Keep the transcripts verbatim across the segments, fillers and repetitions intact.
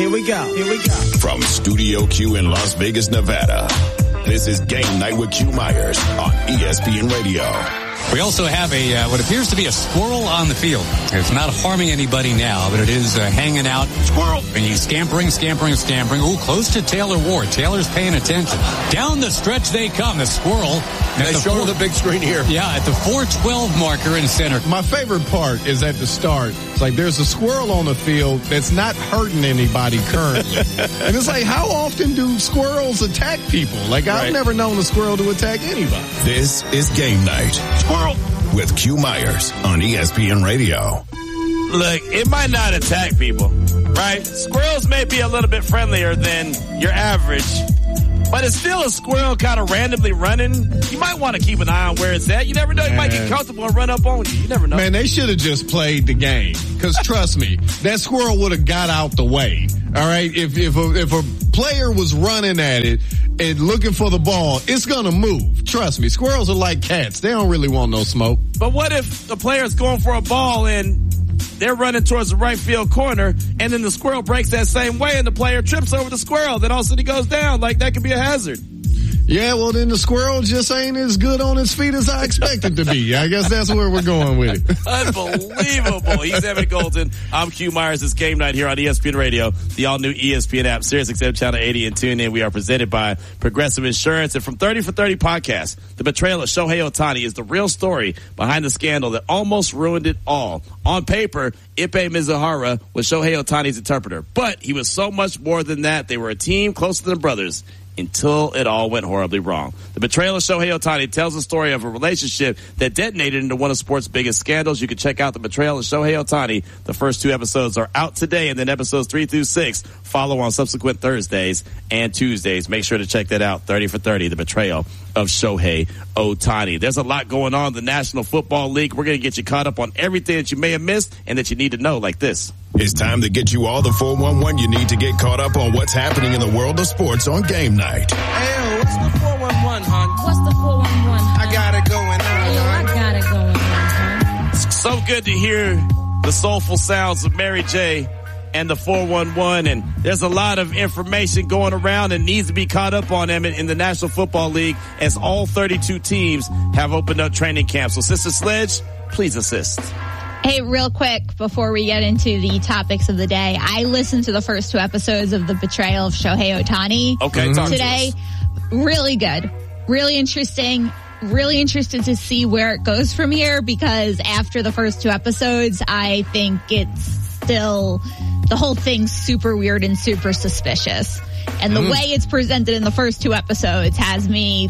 Here we go. Here we go. From Studio Q in Las Vegas, Nevada, this is Game Night with Q Myers on E S P N Radio. We also have a uh, what appears to be a squirrel on the field. It's not harming anybody now, but it is uh, hanging out. Squirrel! And he's scampering, scampering, scampering. Ooh, close to Taylor Ward. Taylor's paying attention. Down the stretch they come. The squirrel. They show four, the big screen here. Yeah, at the four twelve marker in center. My favorite part is at the start. It's like there's a squirrel on the field that's not hurting anybody currently. And it's like, how often do squirrels attack people? Like, I've right. never known a squirrel to attack anybody. This is Game Night. Squirrel! With Q Myers on E S P N Radio. Look, it might not attack people, right? Squirrels may be a little bit friendlier than your average, but it's still a squirrel kind of randomly running. You might want to keep an eye on where it's at. You never know. It might get comfortable and run up on you. You never know. Man, they should have just played the game. Because trust me, that squirrel would have got out the way. All right? If, if, a, if a player was running at it and looking for the ball, it's going to move. Trust me. Squirrels are like cats. They don't really want no smoke. But what if the player's going for a ball and they're running towards the right field corner, and then the squirrel breaks that same way, and the player trips over the squirrel. Then all of a sudden he goes down. Like, that could be a hazard. Yeah, well, then the squirrel just ain't as good on his feet as I expect it to be. I guess that's where we're going with it. Unbelievable. He's Evan Golden. I'm Q Myers. It's Game Night here on E S P N Radio, the all-new E S P N app, Sirius X M Channel eighty, and tune in. We are presented by Progressive Insurance. And from thirty for thirty podcast, the betrayal of Shohei Ohtani is the real story behind the scandal that almost ruined it all. On paper, Ippei Mizuhara was Shohei Ohtani's interpreter. But he was so much more than that. They were a team closer than brothers until it all went horribly wrong. The betrayal of Shohei Ohtani tells the story of a relationship that detonated into one of sports' biggest scandals. You can check out The Betrayal of Shohei Ohtani. The first two episodes are out today, and then episodes three through six follow on subsequent Thursdays and Tuesdays. Make sure to check that out. thirty for thirty, The Betrayal of Shohei Ohtani. There's a lot going on in the National Football League. We're going to get you caught up on everything that you may have missed and that you need to know, like this. It's time to get you all the four one one you need to get caught up on what's happening in the world of sports on Game Night. Hey, what's the four one one, hon? What's the four one one, hon? I got it going on, Hey, I got it going on, hon. So good to hear the soulful sounds of Mary J. and the four one one, and there's a lot of information going around and needs to be caught up on them in the National Football League as all thirty-two teams have opened up training camps. So, Sister Sledge, please assist. Hey, real quick, before we get into the topics of the day, I listened to the first two episodes of The Betrayal of Shohei Ohtani okay, mm-hmm. today. Really good. Really interesting. Really interested to see where it goes from here, because after the first two episodes, I think it's still, the whole thing's super weird and super suspicious. And the mm. way it's presented in the first two episodes has me,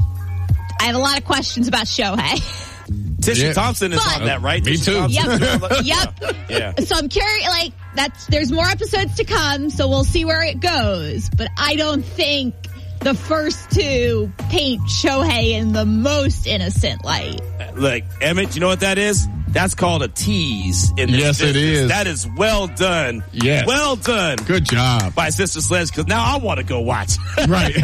I have a lot of questions about Shohei. Tisha yeah. Thompson is but, on that, right? Me Tisha too. Thompson. Yep. yep. Yeah. So I'm curious, like, that's, there's more episodes to come, so we'll see where it goes. But I don't think the first two paint Shohei in the most innocent light. Look, Emmett, you know what that is? That's called a tease in this Yes, business. it is. That is well done. Yes. Well done. Good job. By Sister Sledge, because now I want to go watch. Right.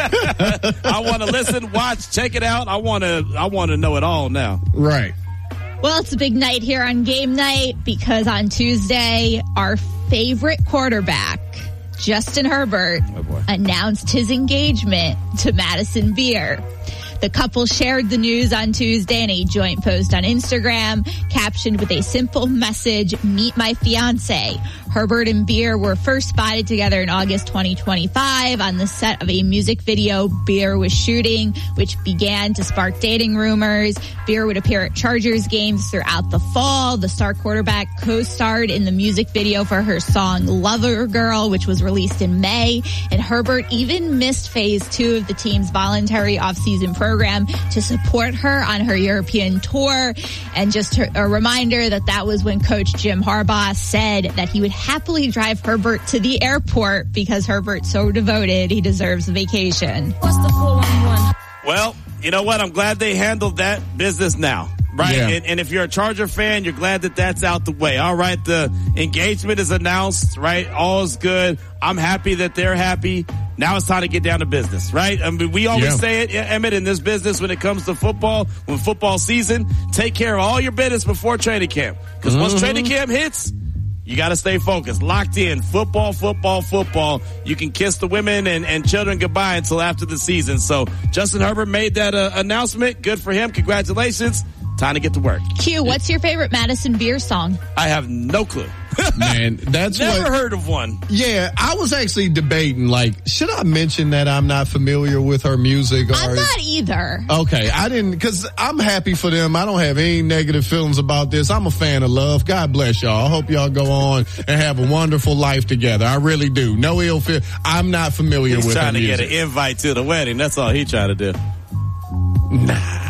I want to listen, watch, check it out. I want to, I want to know it all now. Right. Well, it's a big night here on Game Night, because on Tuesday, our favorite quarterback, Justin Herbert, oh boy. announced his engagement to Madison Beer. The couple shared the news on Tuesday in a joint post on Instagram, captioned with a simple message, "Meet my fiance." Herbert and Beer were first spotted together in August twenty twenty-five on the set of a music video Beer was shooting, which began to spark dating rumors. Beer would appear at Chargers games throughout the fall. The star quarterback co-starred in the music video for her song Lover Girl, which was released in May. And Herbert even missed phase two of the team's voluntary offseason program to support her on her European tour. And just a reminder that that was when Coach Jim Harbaugh said that he would happily drive Herbert to the airport because Herbert's so devoted, he deserves a vacation. What's the four one one? Well, you know what? I'm glad they handled that business now. Right. Yeah. And, and if you're a Charger fan, you're glad that that's out the way. All right. The engagement is announced, right? All is good. I'm happy that they're happy. Now it's time to get down to business, right? I mean, we always yeah. say it, Emmett, in this business when it comes to football, when football season, take care of all your business before training camp. Because mm-hmm. once training camp hits, You got to stay focused, locked in. Football, football, football. You can kiss the women and, and children goodbye until after the season. So Justin Herbert made that uh, announcement. Good for him. Congratulations. Time to get to work. Q, what's your favorite Madison Beer song? I have no clue. Man, that's Never what, heard of one. Yeah, I was actually debating, like, should I mention that I'm not familiar with her music? Or, I'm not either. Okay, I didn't, because I'm happy for them. I don't have any negative feelings about this. I'm a fan of love. God bless y'all. I hope y'all go on and have a wonderful life together. I really do. No ill feel. I'm not familiar He's with her trying to music. get an invite to the wedding. That's all he's trying to do. Nah.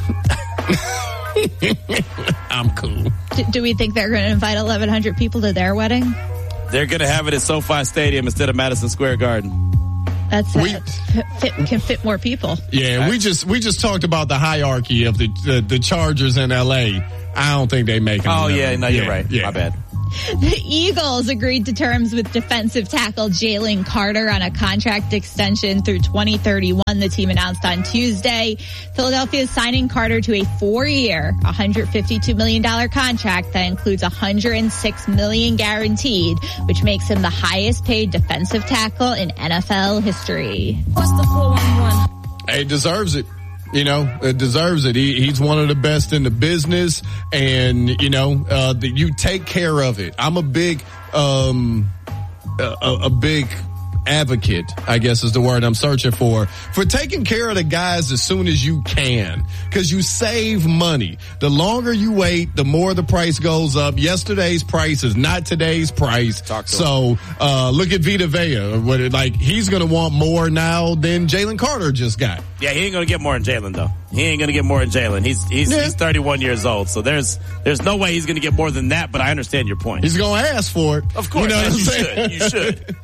I'm cool. D- do we think they're going to invite eleven hundred people to their wedding? They're going to have it at SoFi Stadium instead of Madison Square Garden. That's We- uh, fit, can fit more people. Yeah, we just we just talked about the hierarchy of the the, the Chargers in L A. I don't think they make it. Oh, yeah, no, you're Yeah, right. yeah. My bad. The Eagles agreed to terms with defensive tackle Jalen Carter on a contract extension through twenty thirty-one, the team announced on Tuesday. Philadelphia is signing Carter to a four-year, one hundred fifty-two million dollars contract that includes one hundred six million dollars guaranteed, which makes him the highest paid defensive tackle in N F L history. What's the four one one? He deserves it. You know, it deserves it. He, he's one of the best in the business, and you know, uh, the, you take care of it. I'm a big, um, a, a big advocate, I guess is the word I'm searching for, for taking care of the guys as soon as you can, because you save money. The longer you wait, the more the price goes up. Yesterday's price is not today's price. Talk to So, uh, look at Vita Vea. What it, like, he's going to want more now than Jalen Carter just got. Yeah, he ain't gonna get more than Jalen though. He ain't gonna get more than Jalen. He's he's Yeah. he's thirty-one years old, so there's there's no way he's gonna get more than that. But I understand your point. He's going to ask for it. Of course, You know what as I'm you saying? should. You should.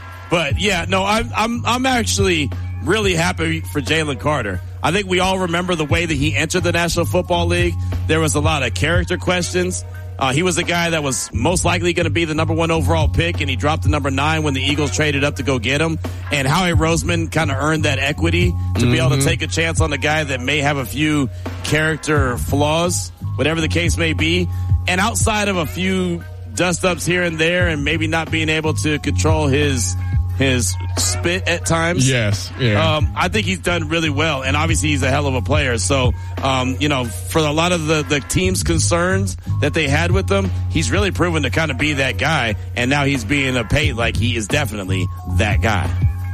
But yeah, no, I'm I'm I'm actually really happy for Jalen Carter. I think we all remember the way that he entered the National Football League. There was a lot of character questions. Uh, he was a guy that was most likely going to be the number one overall pick, and he dropped to number nine when the Eagles traded up to go get him. And Howie Roseman kind of earned that equity to mm-hmm. be able to take a chance on the guy that may have a few character flaws, whatever the case may be. And outside of a few dust-ups here and there and maybe not being able to control his his spit at times. Yes, yeah. Um, I think he's done really well, and obviously he's a hell of a player. So, um, you know, for a lot of the, the team's concerns that they had with him, he's really proven to kind of be that guy, and now he's being paid like he is definitely that guy.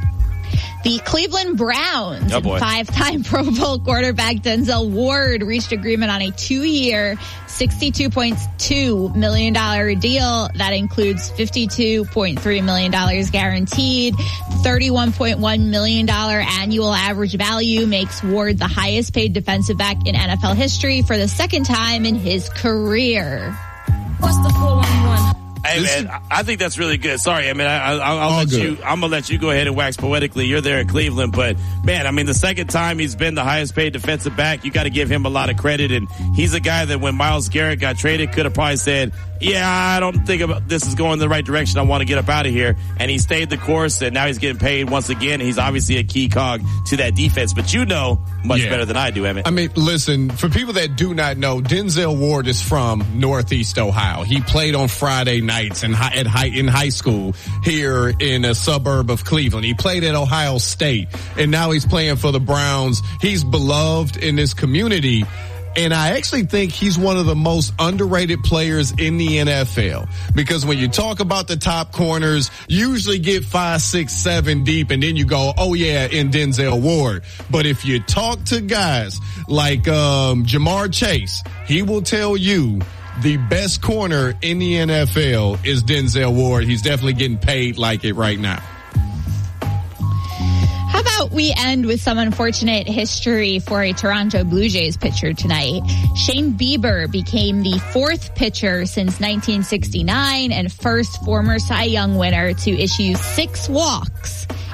The Cleveland Browns Oh, and boy. five-time Pro Bowl quarterback Denzel Ward reached agreement on a two-year, sixty-two point two million dollars deal that includes fifty-two point three million dollars guaranteed. thirty-one point one million dollars annual average value makes Ward the highest paid defensive back in N F L history for the second time in his career. What's the four one one? Hey This man, I think that's really good. Sorry, I mean, I, I, I'll, I'll All let good. you. I'm gonna let you go ahead and wax poetically. You're there in Cleveland, but man, I mean, the second time he's been the highest paid defensive back, you got to give him a lot of credit. And he's a guy that when Myles Garrett got traded, could have probably said, "Yeah, I don't think about this is going in the right direction. I want to get up out of here." And he stayed the course, and now he's getting paid once again. He's obviously a key cog to that defense. But you know much Yeah. better than I do, Emmett. I mean, listen, for people that do not know, Denzel Ward is from Northeast Ohio. He played on Friday nights in high, at high, in high school here in a suburb of Cleveland. He played at Ohio State, and now he's playing for the Browns. He's beloved in this community. And I actually think he's one of the most underrated players in the N F L, because when you talk about the top corners, you usually get five, six, seven deep, and then you go, oh yeah, in Denzel Ward. But if you talk to guys like um Jamar Chase, he will tell you the best corner in the N F L is Denzel Ward. He's definitely getting paid like it right now. How about we end with some unfortunate history for a Toronto Blue Jays pitcher tonight? Shane Bieber became the fourth pitcher since nineteen sixty-nine and first former Cy Young winner to issue six walks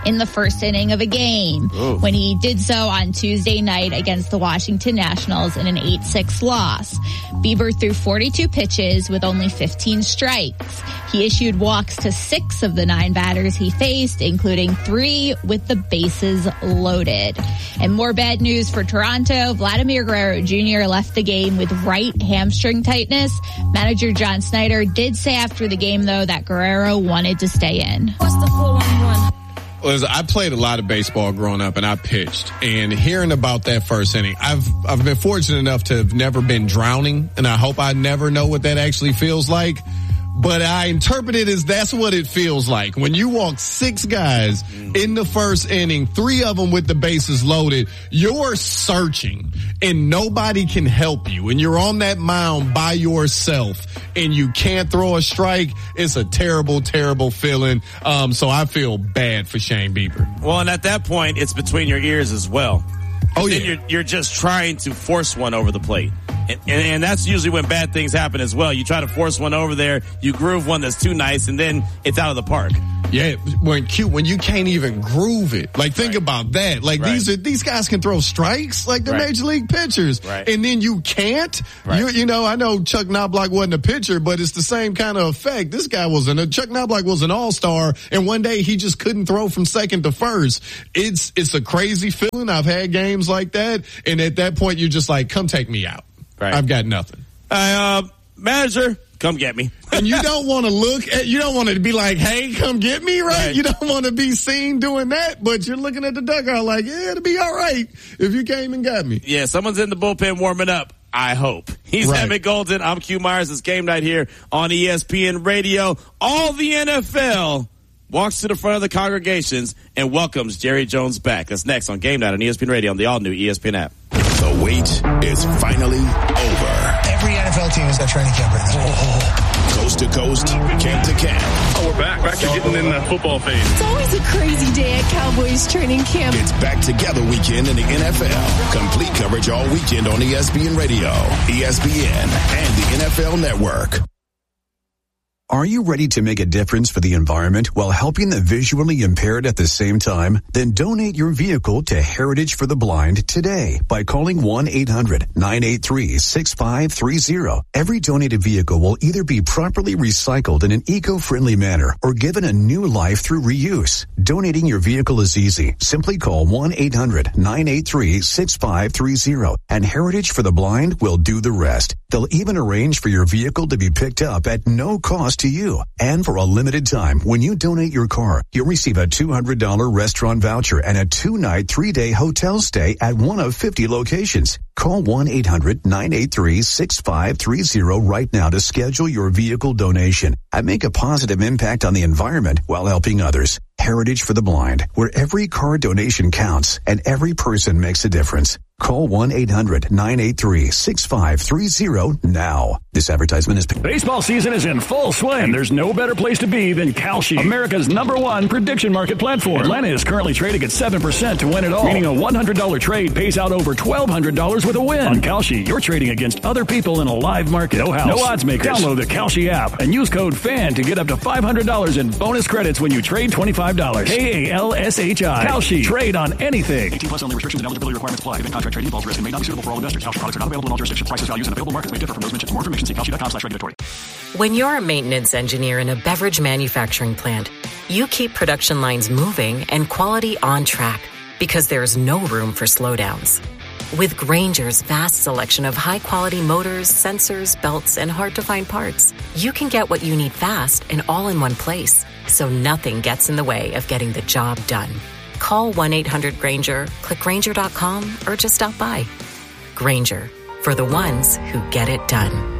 in the first inning of a game Ooh. when he did so on Tuesday night against the Washington Nationals in an eight six loss. Bieber threw forty-two pitches with only fifteen strikes. He issued walks to six of the nine batters he faced, including three with the bases loaded. And more bad news for Toronto. Vladimir Guerrero Junior left the game with right hamstring tightness. Manager John Snyder did say after the game, though, that Guerrero wanted to stay in. What's the four one one? Was I played a lot of baseball growing up, and I pitched. And hearing about that first inning, I've I've been fortunate enough to have never been drowning, and I hope I never know what that actually feels like. But I interpret it as that's what it feels like. When you walk six guys in the first inning, three of them with the bases loaded, you're searching and nobody can help you. And you're on that mound by yourself and you can't throw a strike. It's a terrible, terrible feeling. Um, so I feel bad for Shane Bieber. Well, and at that point, it's between your ears as well. Oh, then yeah. You're, you're just trying to force one over the plate. And, and, and that's usually when bad things happen as well. You try to force one over there, you groove one that's too nice, and then it's out of the park. Yeah, when cute, when you can't even groove it. Like, think Right. about that. Like, Right. these are, these guys can throw strikes like they're Right. major league pitchers. Right. And then you can't. Right. You, you know, I know Chuck Knobloch wasn't a pitcher, but it's the same kind of effect. This guy wasn't a, Chuck Knobloch was an all-star, and one day he just couldn't throw from second to first. It's, it's a crazy feeling. I've had games like that, and at that point you're just like, come take me out. Right. I've got nothing. Uh, manager, come get me. And you don't want to look at, you don't want to be like, hey, come get me, right? Right. You don't want to be seen doing that, but you're looking at the dugout like, yeah, it'll be all right if you came and got me. Yeah, someone's in the bullpen warming up. I hope. He's Right. Emmett Golden. I'm Q Myers. It's game night here on E S P N Radio. All the N F L walks to the front of the congregations and welcomes Jerry Jones back. That's next on Game Night on E S P N Radio on the all-new E S P N app. The wait is finally over. Every N F L team is at training camp right now. Coast to coast, camp to camp. Oh, we're back. Back to getting in the football phase. It's always a crazy day at Cowboys training camp. It's back together weekend in the N F L. Complete coverage all weekend on E S P N Radio, E S P N, and the N F L Network. Are you ready to make a difference for the environment while helping the visually impaired at the same time? Then donate your vehicle to Heritage for the Blind today by calling one eight hundred nine eight three six five three zero. Every donated vehicle will either be properly recycled in an eco-friendly manner or given a new life through reuse. Donating your vehicle is easy. Simply call one eight hundred nine eight three six five three zero and Heritage for the Blind will do the rest. They'll even arrange for your vehicle to be picked up at no cost to you. And for a limited time, when you donate your car, you'll receive a two hundred dollars restaurant voucher and a two-night, three-day hotel stay at one of fifty locations. Call one eight hundred nine eight three six five three zero right now to schedule your vehicle donation and make a positive impact on the environment while helping others. Heritage for the Blind, where every car donation counts and every person makes a difference. Call one eight hundred nine eight three six five three zero now. This advertisement is... Baseball season is in full swing, and there's no better place to be than Kalshi, America's number one prediction market platform. Atlanta is currently trading at seven percent to win it all, meaning a one hundred dollars trade pays out over twelve hundred dollars with a win. On Kalshi, you're trading against other people in a live market. No house, no odds makers. Download the Kalshi app and use code FAN to get up to five hundred dollars in bonus credits when you trade twenty-five dollars. K A L S H I. Kalshi. Trade on anything. eighteen plus only. Restrictions and eligibility requirements apply. Event contract trading involves risk and may not be suitable for all investors. Kalshi products are not available in all jurisdictions. Prices, values, and available markets may differ from those mentioned. For more information, see kalshi dot com slash regulatory. When you're a maintenance engineer in a beverage manufacturing plant, you keep production lines moving and quality on track because there's no room for slowdowns. With Grainger's vast selection of high-quality motors, sensors, belts, and hard-to-find parts, you can get what you need fast and all in one place, so nothing gets in the way of getting the job done. Call one eight hundred Grainger, click Grainger dot com, or just stop by. Grainger, for the ones who get it done.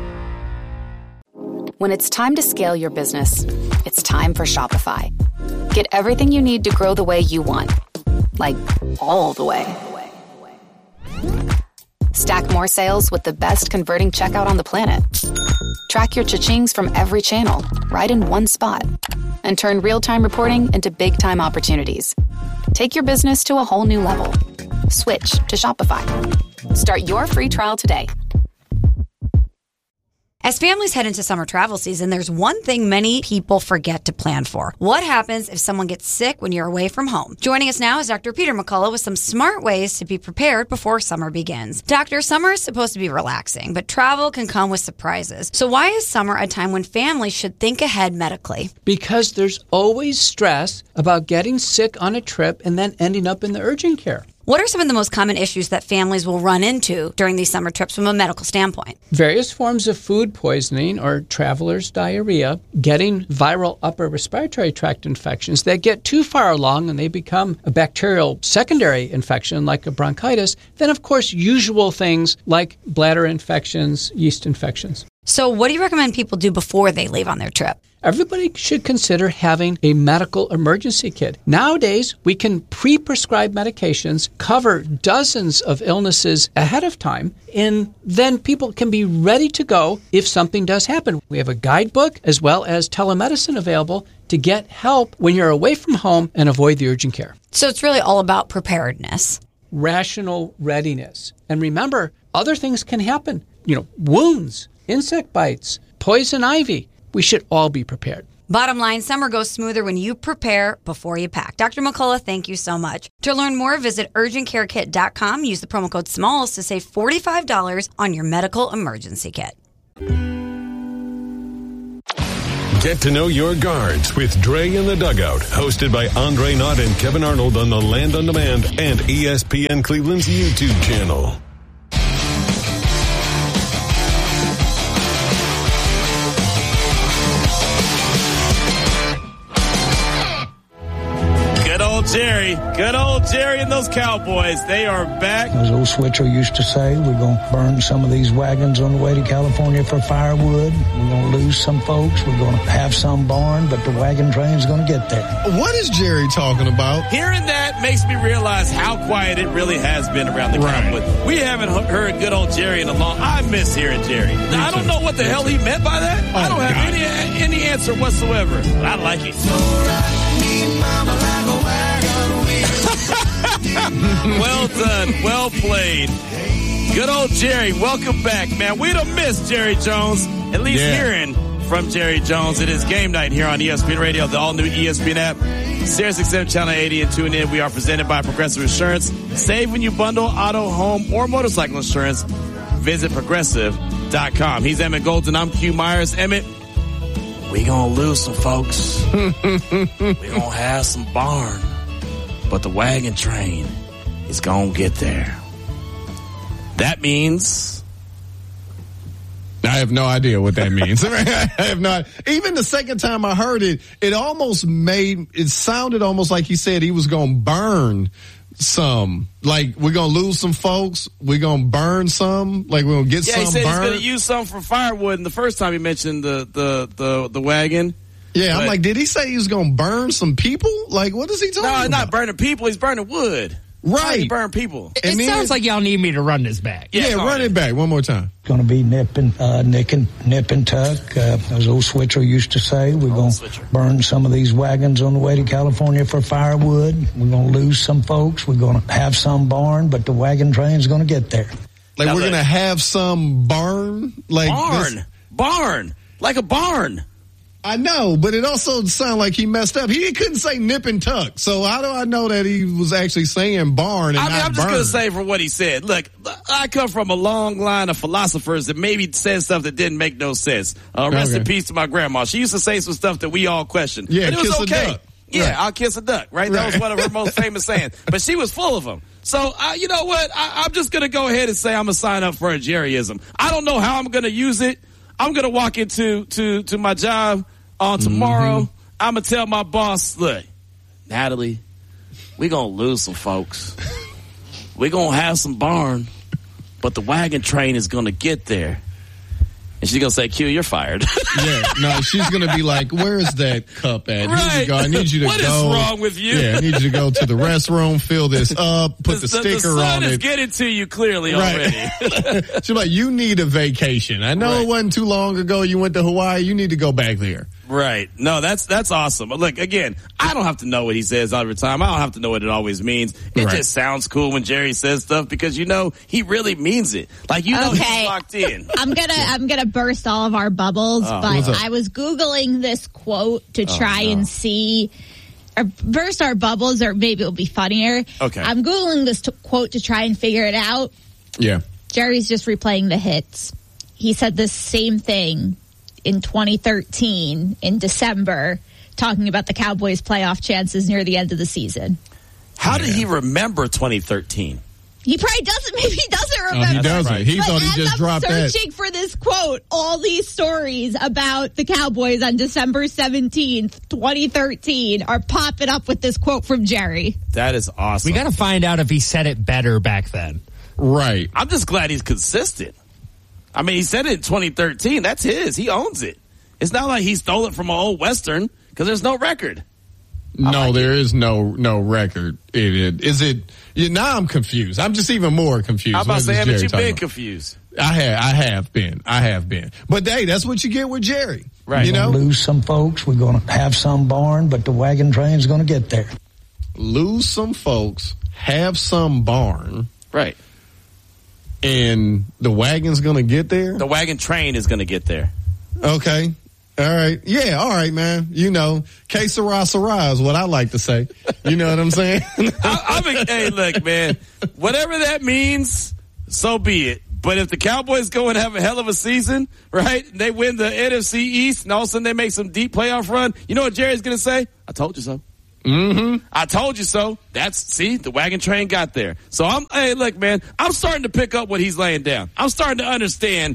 When it's time to scale your business, it's time for Shopify. Get everything you need to grow the way you want. Like, all the way. Stack more sales with the best converting checkout on the planet. Track your cha-chings from every channel, right in one spot. And turn real-time reporting into big-time opportunities. Take your business to a whole new level. Switch to Shopify. Start your free trial today. As families head into summer travel season, there's one thing many people forget to plan for. What happens if someone gets sick when you're away from home? Joining us now is Doctor Peter McCullough with some smart ways to be prepared before summer begins. Doctor, summer is supposed to be relaxing, but travel can come with surprises. So why is summer a time when families should think ahead medically? Because there's always stress about getting sick on a trip and then ending up in the urgent care. What are some of the most common issues that families will run into during these summer trips from a medical standpoint? Various forms of food poisoning or traveler's diarrhea, getting viral upper respiratory tract infections that get too far along and they become a bacterial secondary infection like a bronchitis. Then, of course, usual things like bladder infections, yeast infections. So what do you recommend people do before they leave on their trip? Everybody should consider having a medical emergency kit. Nowadays, we can pre-prescribe medications, cover dozens of illnesses ahead of time, and then people can be ready to go if something does happen. We have a guidebook as well as telemedicine available to get help when you're away from home and avoid the urgent care. So it's really all about preparedness. Rational readiness. And remember, other things can happen. You know, wounds, insect bites, poison ivy. We should all be prepared. Bottom line, summer goes smoother when you prepare before you pack. Doctor McCullough, thank you so much. To learn more, visit urgent care kit dot com. Use the promo code SMALLS to save forty-five dollars on your medical emergency kit. Get to know your guards with Dre in the Dugout, hosted by Andre Knott and Kevin Arnold on the Land on Demand and E S P N Cleveland's YouTube channel. Jerry, good old Jerry and those Cowboys. They are back. As old Switzer used to say, we're going to burn some of these wagons on the way to California for firewood. We're going to lose some folks. We're going to have some barn, but the wagon train's going to get there. What is Jerry talking about? Hearing that makes me realize how quiet it really has been around the right. Cowboys. We haven't heard good old Jerry in a long. I miss hearing Jerry. Now, I don't know what the hell he meant by that. Oh, I don't have God. any any answer whatsoever. But I like it. Well done. Well played. Good old Jerry. Welcome back, man. We don't miss Jerry Jones. At least yeah. hearing from Jerry Jones. It is game night here on E S P N Radio, the all-new E S P N app, Sirius X M Channel eighty, and tune in. We are presented by Progressive Insurance. Save when you bundle auto, home, or motorcycle insurance. Visit Progressive dot com. He's Emmett Golden. I'm Q Myers. Emmett, we gonna lose some folks. we gonna have some barn. But the wagon train is going to get there. That means... I have no idea what that means. I have not. Even the second time I heard it, it almost made... It sounded almost like he said he was going to burn some. Like, we're going to lose some folks. We're going to burn some. Like, we're going to get yeah, some he said burned. he's going to use some for firewood. And the first time he mentioned the, the, the, the wagon... Yeah, but, I'm like, did he say he was going to burn some people? Like, what is he talking no, about? No, not burning people. He's burning wood. Right. He burn people. It, it sounds like y'all need me to run this back. Yeah, yeah run it back one more time. It's going to be nip and, uh, nick and, nip and tuck. Uh, as old Switzer used to say, we're going to burn some of these wagons on the way to California for firewood. We're going to lose some folks. We're going to have some barn, but the wagon train's going to get there. Like, now we're going to have some barn? Like barn. This- barn. Like a barn. I know, but it also sounded like he messed up. He couldn't say nip and tuck. So how do I know that he was actually saying barn and I mean, not I'm just burn? going to say from what he said. Look, I come from a long line of philosophers that maybe said stuff that didn't make no sense. Uh, rest okay. in peace to my grandma. She used to say some stuff that we all questioned. Yeah, but it kiss was okay. a duck. Yeah, right. I'll kiss a duck, right? right? That was one of her most famous sayings. But she was full of them. So, uh, you know what? I, I'm just going to go ahead and say I'm going to sign up for a Jerryism. I don't know how I'm going to use it. I'm going to walk into to, to my job on tomorrow. Mm-hmm. I'm going to tell my boss, look, Natalie, we're going to lose some folks. We're going to have some barn, but the wagon train is going to get there. And she's going to say, Q, you're fired. Yeah, no, she's going to be like, where is that cup at? Right. Here you go. I need you to what go. What is wrong with you? Yeah, I need you to go to the restroom, fill this up, put the, the sticker the sun on is it. getting to you clearly right. already. She's like, you need a vacation. I know right. it wasn't too long ago you went to Hawaii. You need to go back there. Right. No, that's that's awesome. But look, again, I don't have to know what he says all the time. I don't have to know what it always means. It Right. just sounds cool when Jerry says stuff because you know he really means it. Like you know Okay. he's locked in. I'm gonna I'm gonna burst all of our bubbles, Oh. but What's up? I was Googling this quote to Oh, try no. and see or burst our bubbles, or maybe it'll be funnier. Okay. I'm Googling this t- quote to try and figure it out. Yeah. Jerry's just replaying the hits. He said the same thing in twenty thirteen in December, talking about the Cowboys' playoff chances near the end of the season. How did he remember twenty thirteen? He probably doesn't. Maybe he doesn't Oh, remember. he doesn't. He But thought he as just I'm dropped that. searching for this quote, all these stories about the Cowboys on December seventeenth, twenty thirteen are popping up with this quote from Jerry. That is awesome. We got to find out if he said it better back then. Right. I'm just glad he's consistent. I mean, he said it in twenty thirteen. That's his. He owns it. It's not like he stole it from an old Western because there's no record. No, there is no no record. It, it, is it? Yeah, now I'm confused. I'm just even more confused. How about What is saying that Jerry you've talking been about? confused? I have. I have been. I have been. But hey, that's what you get with Jerry. Right. You We're know, gonna lose some folks. We're going to have some barn, but the wagon train's going to get there. lose some folks, have some barn, right? And the wagon's going to get there. The wagon train is going to get there. Okay. All right. Yeah. All right, man. You know, que sera, sera is what I like to say. You know what I'm saying? I, I mean, hey, look, man, whatever that means, so be it. But if the Cowboys go and have a hell of a season, right, and they win the N F C East, and all of a sudden they make some deep playoff run, you know what Jerry's going to say? I told you so. Mm-hmm. I told you so. That's, see, the wagon train got there. So I'm, hey, look, man, I'm starting to pick up what he's laying down. I'm starting to understand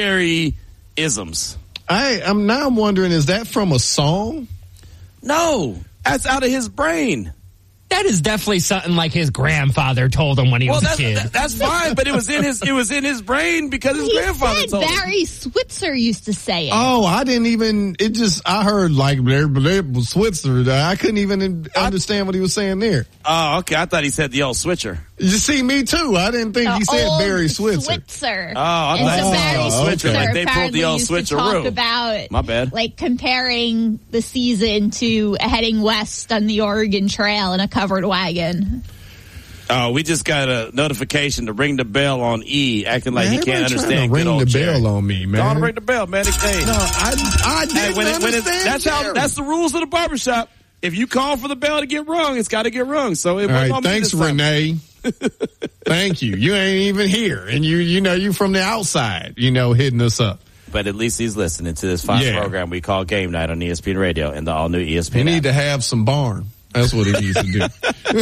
Jerry-isms. I, I'm now I'm wondering, is that from a song? No, that's out of his brain. That is definitely something like his grandfather told him when he well, was that's, a kid. that, that's fine, but it was in his it was in his brain because his He grandfather said told him. Barry Switzer used to say it. Oh, I didn't even, it just, I heard like, blah, blah, blah, Switzer. I couldn't even understand what he was saying there. Oh, okay. I thought he said the old switcher. You see, me too. I didn't think The he said old Barry Switzer. Switzer. Oh, I and thought so he Barry said the old switcher, Switzer like they pulled apparently the old used to switcheroo. talk about, My bad. like comparing the season to heading west on the Oregon Trail in a covered wagon. Oh, we just got a notification to ring the bell on E, acting like Man, he can't everybody trying understand to good ring old the Jerry. bell on me, man. Don't ring the bell, man. Hey, No, I, I didn't hey, when it, when it, understand that's how Jerry. that's the rules of the barbershop. If you call for the bell to get rung, it's got to get rung. So it All wasn't right, on me thanks, this time. Renee. Thank you. You ain't even here, and you, you know, you from the outside, you know, hitting us up. But at least he's listening to this fine Yeah. program we call Game Night on E S P N Radio and the all new E S P You N need app. to have some barn. That's what he needs to do.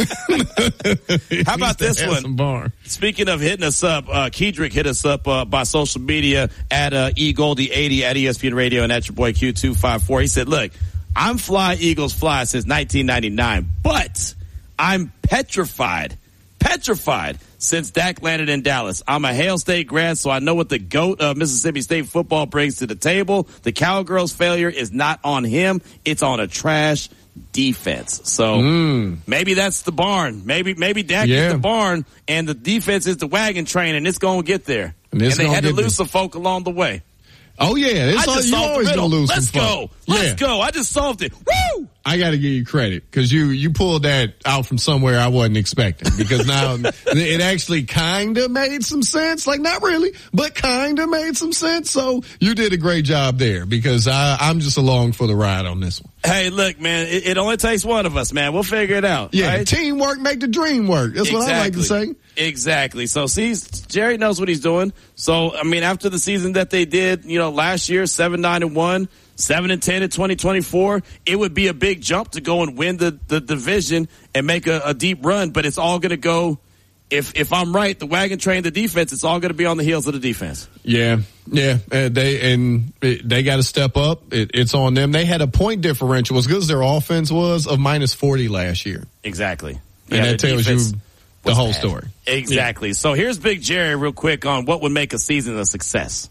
How about this have one? Some barn. Speaking of hitting us up, uh, Kedrick hit us up uh, by social media at uh, E Goldie eighty at E S P N Radio and at your boy Q two five four. He said, look, I'm fly Eagles fly since nineteen ninety-nine, but I'm petrified, petrified since Dak landed in Dallas. I'm a Hail State grad, so I know what the GOAT of Mississippi State football brings to the table. The Cowgirls' failure is not on him. It's on a trash defense. So Mm. maybe that's the barn. Maybe maybe Dak Yeah. is the barn and the defense is the wagon train, and it's going to get there. And And, it's they gonna had to get lose there. some folk along the way. Oh yeah, I it's all, just you solved the always riddle. gonna lose Let's some go. folk. Let's Yeah. go. I just solved it. Woo! I got to give you credit because you you pulled that out from somewhere I wasn't expecting. Because now it actually kind of made some sense, like not really, but kind of made some sense. So you did a great job there because I, I'm just along for the ride on this one. Hey, look, man, it, it only takes one of us, man. We'll figure it out. Yeah, right? teamwork make the dream work. That's what I like to say. Exactly. So, see, Jerry knows what he's doing. So, I mean, after the season that they did, you know, last year, seven nine and one, seven and ten in twenty twenty-four, it would be a big jump to go and win the, the division and make a, a deep run. But it's all going to go. If if I'm right, the wagon train, the defense, it's all going to be on the heels of the defense. Yeah, yeah, uh, they and it, they got to step up. It, it's on them. They had a point differential as good as their offense was of minus forty last year, Exactly. and Yeah, that the tells you defense the was whole bad. story. Exactly. So here's Big Jerry real quick on what would make a season a success.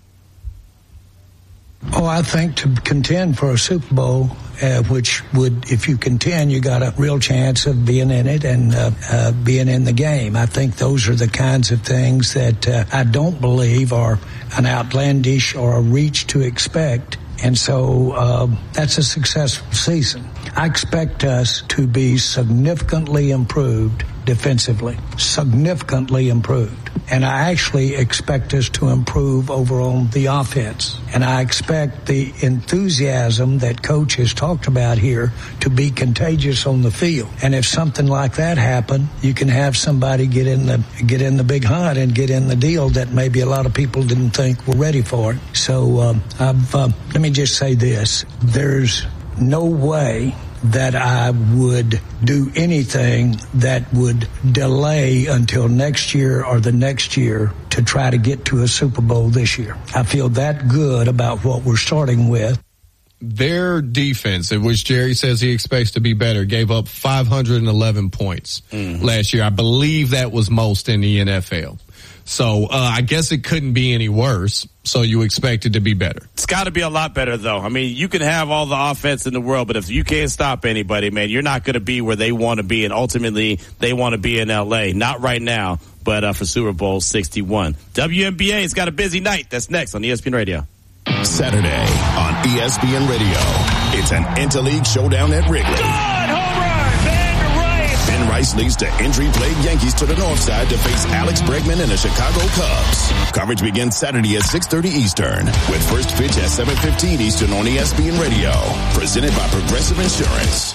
Oh, I think to contend for a Super Bowl, uh, which would, if you contend, you got a real chance of being in it and uh, uh, being in the game. I think those are the kinds of things that uh, I don't believe are an outlandish or a reach to expect And so uh, that's a successful season. I expect us to be significantly improved defensively, significantly improved. And I actually expect us to improve over on the offense. And I expect the enthusiasm that Coach has talked about here to be contagious on the field. And if something like that happened, you can have somebody get in the get in the big hunt and get in the deal that maybe a lot of people didn't think were ready for it. So um, I've, uh, let me just say this. There's no way that I would do anything that would delay until next year or the next year to try to get to a Super Bowl this year. I feel that good about what we're starting with. Their defense, in which Jerry says he expects to be better, gave up five hundred eleven points mm-hmm. last year. I believe that was most in the N F L. So uh, I guess it couldn't be any worse. So you expect it to be better. It's got to be a lot better, though. I mean, you can have all the offense in the world, but if you can't stop anybody, man, you're not going to be where they want to be, and ultimately they want to be in L A. Not right now, but uh, for Super Bowl sixty-one. W N B A's got a busy night. That's next on E S P N Radio. Saturday on E S P N Radio. It's an Interleague showdown at Wrigley. God, home run, Ben Rice. Ben Rice leads the injury-plagued Yankees to the north side to face Alex Bregman and the Chicago Cubs. Coverage begins Saturday at six thirty Eastern with first pitch at seven fifteen Eastern on E S P N Radio. Presented by Progressive Insurance.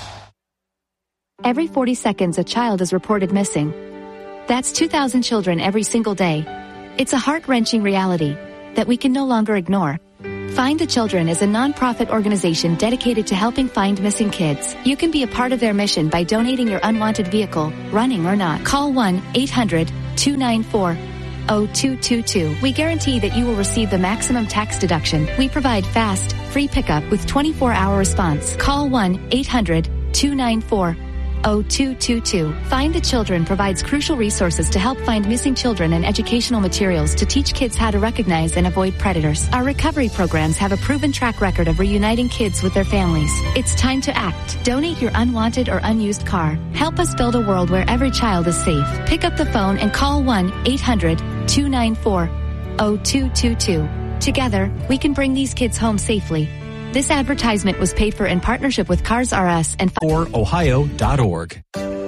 Every forty seconds, a child is reported missing. That's two thousand children every single day. It's a heart-wrenching reality that we can no longer ignore. Find the Children is a non-profit organization dedicated to helping find missing kids. You can be a part of their mission by donating your unwanted vehicle, running or not. Call one eight hundred two nine four oh two two two. We guarantee that you will receive the maximum tax deduction. We provide fast, free pickup with twenty-four hour response. Call one eight hundred two nine four oh two two two. Find the Children provides crucial resources to help find missing children and educational materials to teach kids how to recognize and avoid predators. Our recovery programs have a proven track record of reuniting kids with their families. It's time to act. Donate your unwanted or unused car. Help us build a world where every child is safe. Pick up the phone and call one eight hundred two nine four oh two two two. Together, we can bring these kids home safely. This advertisement was paid for in partnership with Cars R Us and or ohio dot org.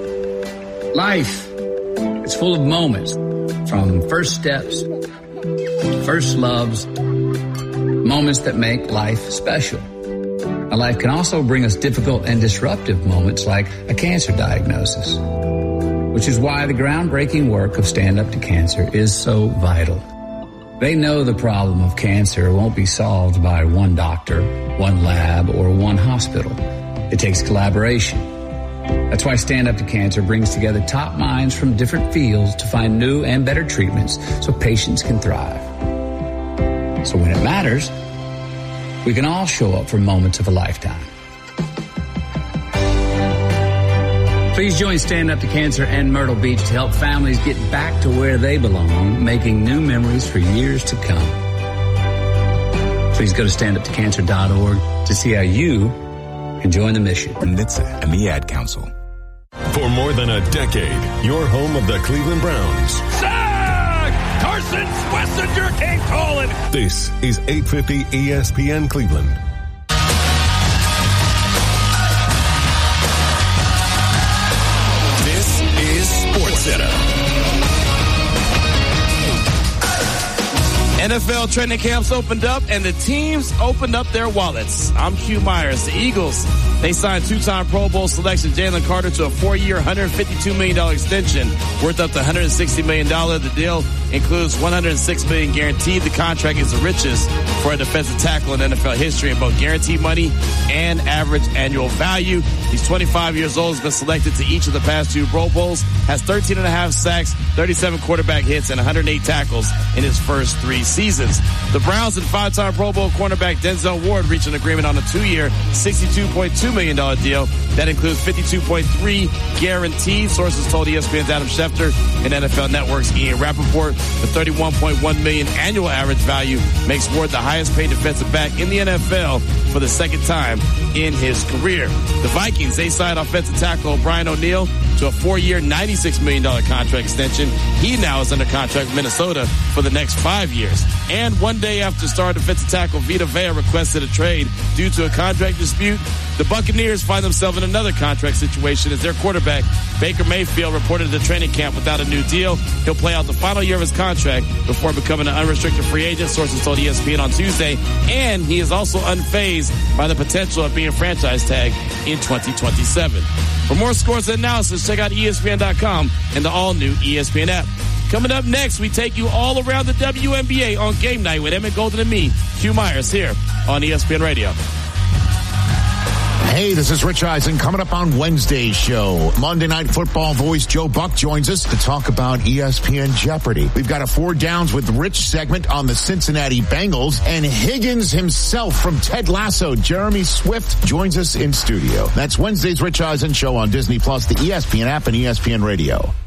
Life, it's full of moments, from first steps, first loves, moments that make life special. Now, life can also bring us difficult and disruptive moments like a cancer diagnosis, which is why the groundbreaking work of Stand Up to Cancer is so vital. They know the problem of cancer won't be solved by one doctor, one lab, or one hospital. It takes collaboration. That's why Stand Up to Cancer brings together top minds from different fields to find new and better treatments so patients can thrive. So when it matters, we can all show up for moments of a lifetime. Please join Stand Up to Cancer and Myrtle Beach to help families get back to where they belong, making new memories for years to come. Please go to stand up to cancer dot org to see how you can join the mission. From N H T S A and the Ad Council. For more than a decade, your home of the Cleveland Browns. Sack! Carson Schlesinger came calling. This is eight fifty E S P N Cleveland. Center. N F L training camps opened up and the teams opened up their wallets. I'm Q Myers. The Eagles, they signed two-time Pro Bowl selection Jalen Carter to a four-year, one hundred fifty-two million dollars extension worth up to one hundred sixty million dollars. The deal includes one hundred six million dollars guaranteed. The contract is the richest for a defensive tackle in N F L history in both guaranteed money and average annual value. He's twenty-five years old, has been selected to each of the past two Pro Bowls, has thirteen and a half sacks, thirty-seven quarterback hits, and one hundred eight tackles in his first three seasons. The Browns and five-time Pro Bowl cornerback Denzel Ward reached an agreement on a two-year, sixty-two point two million dollars deal that includes fifty-two point three guaranteed. Sources told E S P N's Adam Schefter and N F L Network's Ian Rappaport. The thirty-one point one million dollars annual average value makes Ward the highest paid defensive back in the N F L for the second time in his career. The Vikings, they signed offensive tackle Brian O'Neill to a four-year, ninety-six million dollars contract extension. He now is under contract with Minnesota for the next five years. And one day after star defensive tackle Vita Vea requested a trade due to a contract dispute, the Buccaneers find themselves in another contract situation as their quarterback, Baker Mayfield, reported to training camp without a new deal. He'll play out the final year of his contract before becoming an unrestricted free agent, sources told E S P N on Tuesday. And he is also unfazed by the potential of being franchise tagged in twenty twenty-seven. For more scores and analysis, check out E S P N dot com and the all-new E S P N app. Coming up next, we take you all around the W N B A on Game Night with Emmett Golden and me, Hugh Myers, here on E S P N Radio. Hey, this is Rich Eisen. Coming up on Wednesday's show, Monday Night Football voice Joe Buck joins us to talk about E S P N Jeopardy. We've got a Four Downs with Rich segment on the Cincinnati Bengals, and Higgins himself from Ted Lasso, Jeremy Swift, joins us in studio. That's Wednesday's Rich Eisen show on Disney Plus, the E S P N app, and E S P N Radio.